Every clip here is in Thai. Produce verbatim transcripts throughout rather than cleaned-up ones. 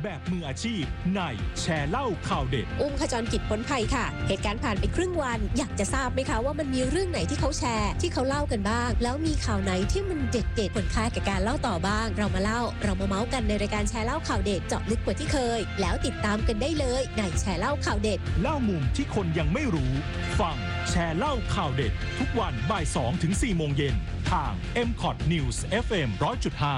แบบมืออาชีพในแชร์เล่าข่าวเด็ดอุ้มขจรกิจพ้นภัยค่ะเหตุการณ์ผ่านไปครึ่งวันอยากจะทราบไหมคะว่ามันมีเรื่องไหนที่เขาแชร์ที่เขาเล่ากันบ้างแล้วมีข่าวไหนที่มันเด็ดๆควรค่าแก่การเล่าต่อบ้างเรามาเล่าเรามาเมาส์กันในรายการแชร์เล่าข่าวเด็ดเจาะลึกกว่าที่เคยแล้วติดตามกันได้เลยในแชร์เล่าข่าวเด็ดเล่ามุมที่คนยังไม่รู้ฟังแชร์เล่าข่าวเด็ดทุกวันบ่ายสองถึงสี่โมงเย็นทาง เอ็ม คอท News เอฟ เอ็ม หนึ่งร้อยจุดห้า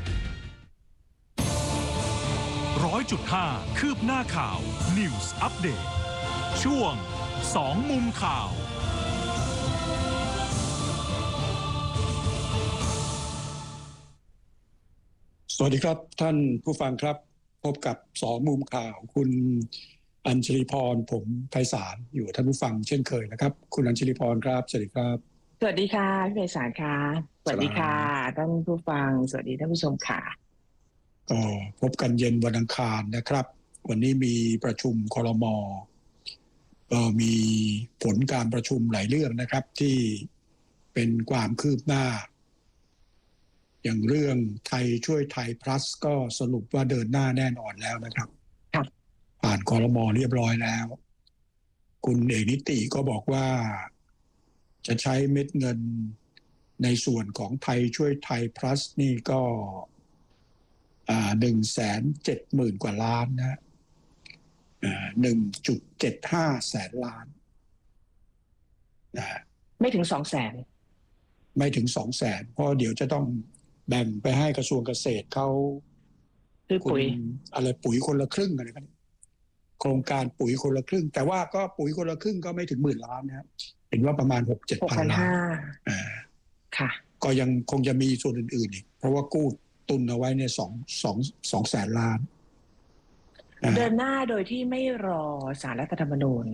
หนึ่งร้อยจุดห้า คืบหน้าข่าว News Update ช่วงสองมุมข่าวสวัสดีครับท่านผู้ฟังครับพบกับสองมุมข่าวคุณอัญชลีพรผมไพศาลอยู่ท่านผู้ฟังเช่นเคยนะครับคุณอัญชลีพรครับสวัสดีครับสวัสดีค่ะพี่ไพศาลค่ะสวัสดีค่ะท่านผู้ฟังสวัสดีท่านผู้ชมค่ะก็พบกันเย็นวันอังคารนะครับวันนี้มีประชุมครม.ก็มีผลการประชุมหลายเรื่องนะครับที่เป็นความคืบหน้าอย่างเรื่องไทยช่วยไทย plus ก็สรุปว่าเดินหน้าแน่นอนแล้วนะครับผ่านครม.เรียบร้อยแล้วคุณเอกนิติก็บอกว่าจะใช้เม็ดเงินในส่วนของไทยช่วยไทย plus นี่ก็อ่าหนึ่งแสนเจ็ดหมื่นกว่าล้านนะอ่าหนึ่งจุดเจ็ดห้าแสนล้านนะไม่ถึงสองแสนไม่ถึงสองแสนเพราะเดี๋ยวจะต้องแบ่งไปให้กระทรวงเกษตรเขาคือปุ๋ยอะไรปุ๋ยคนละครึ่งอะไรกันโครงการปุ๋ยคนละครึ่งแต่ว่าก็ปุ๋ยคนละครึ่งก็ไม่ถึงหมื่นล้านนะครับเห็นว่าประมาณหกเจ็ดพันล้านอ่าค่ะก็ยังคงจะมีส่วนอื่นๆอีกเพราะว่ากู้ตุนเอาไว้เนี่ยสองสองสองแสนล้านเดินหน้าโดยที่ไม่รอศาลรัฐธรรมนูญ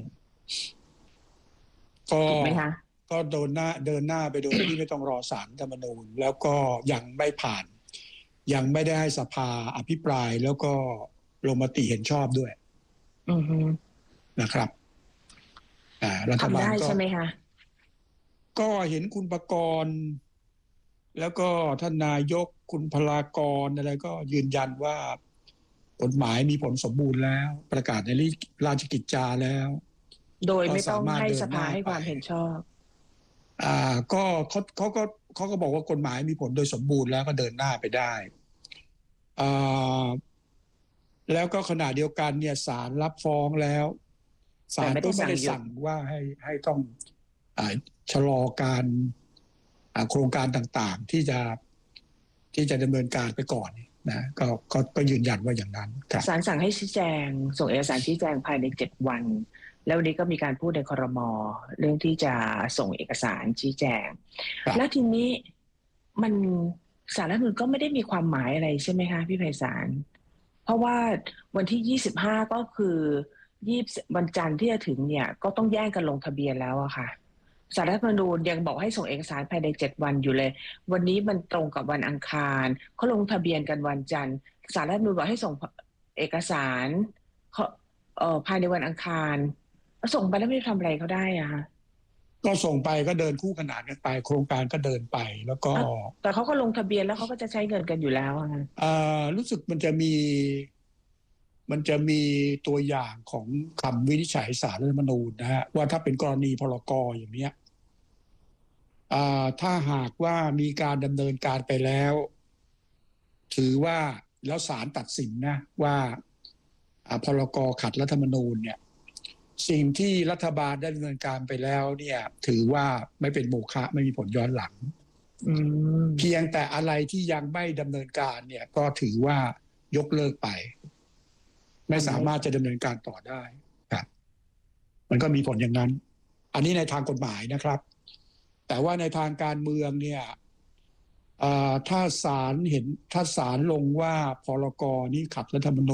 ก็ถูกไหมคะก็เดินหน้าเดินหน้าไปโดยที่ไม่ต้องรอศาลรัฐธรรมนูญแล้วก็ยังไม่ผ่านยังไม่ได้ให้สภาอภิปรายแล้วก็ลงมติเห็นชอบด้วยอือฮึนะครับอ่ารัฐบาลก็ทำได้ใช่ไหมคะก็เห็นคุณประกรณ์แล้วก็ท่านนายกคุณพลากรอะไรก็ยืนยันว่ากฎหมายมีผลสมบูรณ์แล้วประกาศในราชกิจจาแล้วโดยไม่ต้องให้สภาให้ความเห็นชอบอ่าก็เขาเขาก็เขาก็บอกว่ากฎหมายมีผลโดยสมบูรณ์แล้วก็เดินหน้าไปได้อ่าแล้วก็ขณะเดียวกันเนี่ยศาลรับฟ้องแล้วศาลก็ไม่ได้สั่งว่าให้ให้ต้องอ่าชะลอการโครงการต่างๆที่จะที่จะดำเนินการไปก่อนนะก็ก็ก็ยืนยันว่าอย่างนั้นศาลสั่งให้ชี้แจงส่งเอกสารชี้แจงภายในเจ็ดวันแล้ววันนี้ก็มีการพูดในครม.เรื่องที่จะส่งเอกสารชี้แจงแล้วทีนี้มันศาลรัฐธรรมนูญก็ไม่ได้มีความหมายอะไรใช่ไหมคะพี่ไพศาลเพราะว่าวันที่ยี่สิบห้าก็คือยี่สิบวันจันทร์ที่จะถึงเนี่ยก็ต้องแย่งกันลงทะเบียนแล้วอะค่ะศาลรัฐธรรมนูญยังบอกให้ส่งเอกสารภายในเจ็ดวันอยู่เลยวันนี้มันตรงกับวันอังคารเขาลงทะเบียนกันวันจันทร์ศาลรัฐธรรมนูญบอกให้ส่งเอกสารเขาเอ่อภายในวันอังคารส่งไปแล้วไม่ทำอะไรเขาได้อะคะก็ส่งไปก็เดินคู่ขนานกันไปโครงการก็เดินไปแล้วก็แต่เขาก็ลงทะเบียนแล้วเขาก็จะใช้เงินกันอยู่แล้วอะค่ะอ่ารู้สึกมันจะมีมันจะมีตัวอย่างของคำวินิจฉัยศาลรัฐธรรมนูญนะฮะว่าถ้าเป็นกรณีพรก.อย่างเนี้ยอ่าถ้าหากว่ามีการดำเนินการไปแล้วถือว่าแล้วศาลตัดสินนะว่าพรก.ขัดรัฐธรรมนูญเนี่ยสิ่งที่รัฐบาลได้ดำเนินการไปแล้วเนี่ยถือว่าไม่เป็นโมฆะไม่มีผลย้อนหลังเพียงแต่อะไรที่ยังไม่ดำเนินการเนี่ยก็ถือว่ายกเลิกไปไม่สามารถจะดำเนินการต่อได้ครับมันก็มีผลอย่างนั้นอันนี้ในทางกฎหมายนะครับแต่ว่าในทางการเมืองเนี่ยถ้าศาลเห็นถ้าศาลลงว่าพรก.นี้ขัดรัฐธรรมนูญ